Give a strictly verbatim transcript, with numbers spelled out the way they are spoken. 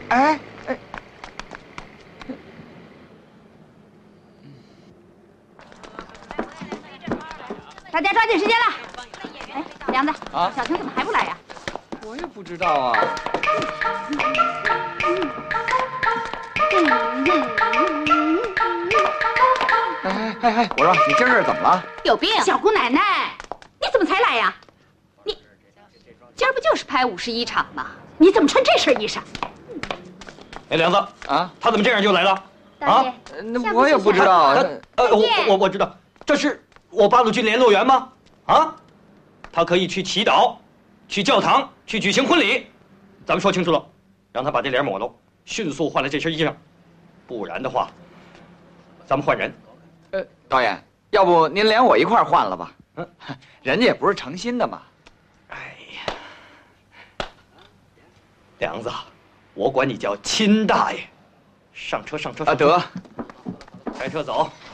哎哎， 大家抓紧时间了。哎，梁子， 啊， 小婷怎么还不来呀？ 我也不知道啊。哎哎哎哎，我说你今儿怎么了？ 有病！小姑奶奶，你怎么才来呀？你今儿不就是拍五十一场吗？你怎么穿这身衣裳？ 哎，梁子啊， 他怎么这样就来了？ 大爷， 呃那我也不知道。 他呃，我我我知道，这是我八路军联络员吗？啊，他可以去祈祷，去教堂，去举行婚礼。咱们说清楚了，让他把这脸抹了，迅速换了这身衣裳，不然的话，咱们换人。 呃，导演，要不您连我一块儿换了吧？嗯，人家也不是诚心的嘛。 哎呀，梁子，我管你叫亲大爷。上车，上车， 啊，得， 开车走。